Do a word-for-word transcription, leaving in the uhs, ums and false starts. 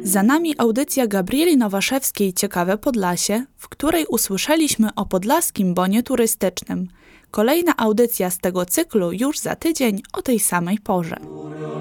Za nami audycja Gabrieli Nowaszewskiej Ciekawe Podlasie, w której usłyszeliśmy o podlaskim bonie turystycznym. Kolejna audycja z tego cyklu już za tydzień o tej samej porze.